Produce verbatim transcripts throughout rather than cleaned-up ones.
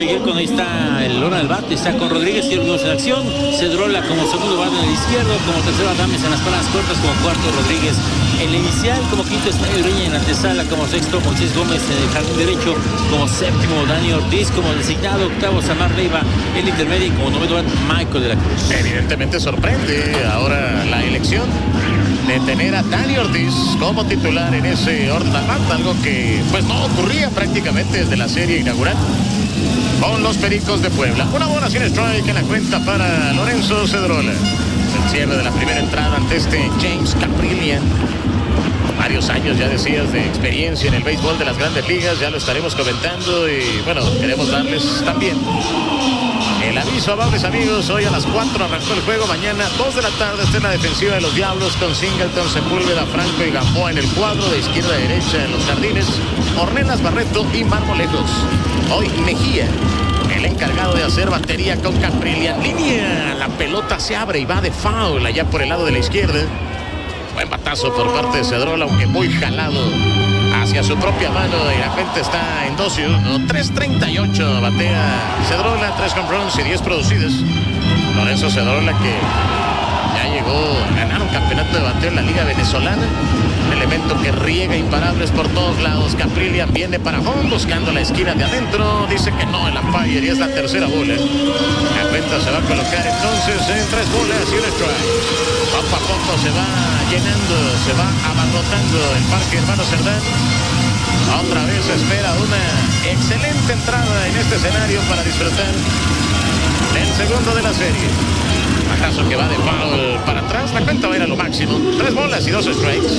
Miguel, cuando ahí está el lona del bate, está con Rodríguez y Olmos en acción. Cedrola como segundo bate en el izquierdo, como tercero Adames en las palas cortas, como cuarto Rodríguez en la inicial, como quinto está Ureña en la antesala, como sexto Moisés Gómez en el jardín derecho, como séptimo Dani Ortiz como designado, octavo Samar Leiva en la intermedia y como noveno Michael de la Cruz. Evidentemente sorprende ahora la elección de tener a Dani Ortiz como titular en ese orden, algo que pues no ocurría prácticamente desde la serie inaugural con los Pericos de Puebla. Una bola sin strike en la cuenta para Lorenzo Cedrola. El cierre de la primera entrada ante este James Kaprielian. Varios años, ya decías, de experiencia en el béisbol de las grandes ligas, ya lo estaremos comentando y bueno, queremos darles también el aviso, amables amigos. Hoy a las cuatro arrancó el juego, mañana dos de la tarde está en la defensiva de los Diablos con Singleton, Sepúlveda, Franco y Gamboa en el cuadro, de izquierda a derecha en los jardines, Ornelas, Barreto y Marmolejos. Hoy Mejía, el encargado de hacer batería con Kaprielian. Línea, la pelota se abre y va de foul allá por el lado de la izquierda. Buen batazo por parte de Cedrola, aunque muy jalado hacia su propia mano, y la cuenta está en dos y uno. tres treinta y ocho batea Cedrola, tres home runs y diez producidos. Lorenzo Cedrola, que ya llegó a ganar un campeonato de bateo en la Liga Venezolana. Un elemento que riega imparables por todos lados. Kaprielian viene para home buscando la esquina de adentro. Dice que no el umpire y es la tercera bola. La cuenta se va a colocar entonces en tres bolas y un strike. Poco a poco se va llenando, se va abarrotando el Parque Hermano Cerdán. Otra vez se espera una excelente entrada en este escenario para disfrutar del segundo de la serie. Batazo que va de foul para atrás, la cuenta va a ir a lo máximo. Tres bolas y dos strikes.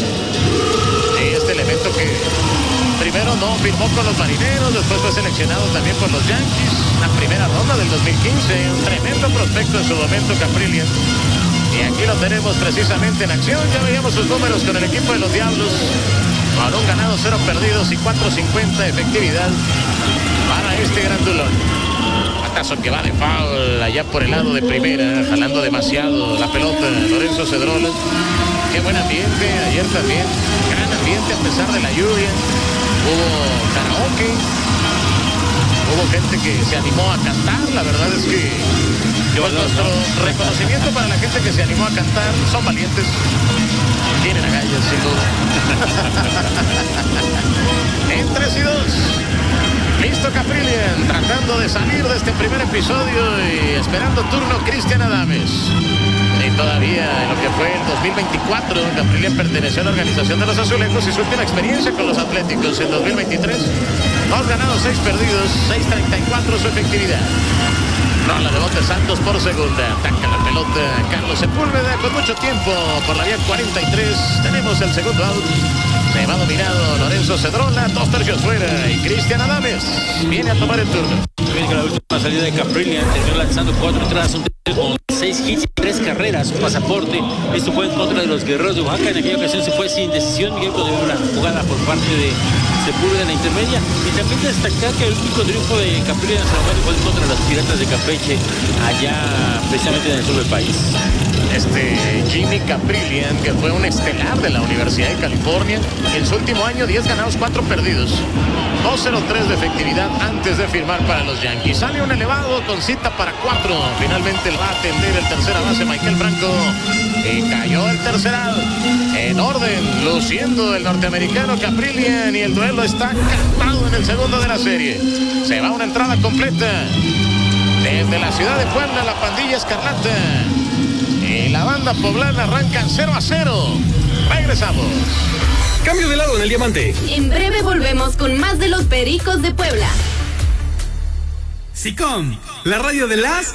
Y este elemento que primero no firmó con los Marineros, después fue seleccionado también por los Yankees. La primera ronda del dos mil quince, un tremendo prospecto en su momento, Kaprielian. Y aquí lo tenemos precisamente en acción. Ya veíamos sus números con el equipo de los Diablos. Con un ganado, cero perdidos y cuatro cincuenta efectividad para este grandulón. Batazo que va de foul allá por el lado de primera, jalando demasiado la pelota Lorenzo Cedrola. Qué buen ambiente ayer también, gran ambiente a pesar de la lluvia. Hubo karaoke, hubo gente que se animó a cantar. La verdad es que pues, nuestro reconocimiento para la gente que se animó a cantar. Son valientes, tienen agallas sin duda. En tres y dos. Listo Kaprielian, tratando de salir de este primer episodio y esperando turno Cristian Adames. Y todavía en lo que fue el dos mil veinticuatro, Kaprielian perteneció a la organización de los Azulejos y su última experiencia con los Atléticos en dos mil veintitrés. Dos ganados, seis perdidos, seis treinta y cuatro su efectividad. Rola de bote Santos por segunda. Ataca la pelota Carlos Sepúlveda con mucho tiempo por la vía cuarenta y tres. Tenemos el segundo out. Se va dominado Lorenzo Cedrola, dos tercios fuera, y Cristian Adames viene a tomar el turno. La última salida de Kaprielian terminó lanzando cuatro entradas, un con seis hits y tres carreras, un pasaporte. Esto fue en contra de los Guerreros de Oaxaca. En aquella ocasión se fue sin decisión. Miguel, cuando hubo una jugada por parte de Sepúlveda en la intermedia. Y también destacar que el único triunfo de Kaprielian en San Juan fue contra los Piratas de Campeche, allá precisamente en el sur del país. Este Jimmy Kaprielian, que fue un estelar de la Universidad de California, en su último año diez ganados, cuatro perdidos, dos cero tres de efectividad antes de firmar para los Yankees. Sale un elevado con cita para cuatro. Finalmente va a atender el tercera base Michael Franco y cayó el tercer out. En orden, luciendo el norteamericano Kaprielian, y el duelo está cantado en el segundo de la serie. Se va una entrada completa desde la ciudad de Puebla, la pandilla escarlata y la banda poblana arrancan cero a cero. Regresamos. Cambio de lado en el diamante. En breve volvemos con más de los Pericos de Puebla. SICOM, la radio de las